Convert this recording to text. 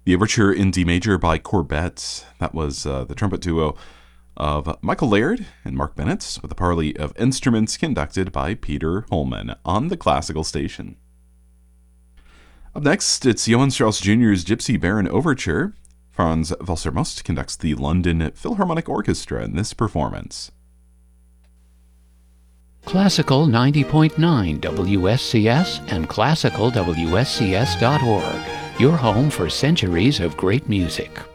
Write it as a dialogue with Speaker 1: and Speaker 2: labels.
Speaker 1: The overture in D major by Corbett. That was the trumpet duo of Michael Laird and Mark Bennett, with a parley of instruments conducted by Peter Holman on the classical station. Up next, it's Johann Strauss Jr.'s Gypsy Baron Overture. Franz Wassermost conducts the London Philharmonic Orchestra in this performance.
Speaker 2: Classical 90.9 WSCS and classicalwscs.org, your home for centuries of great music.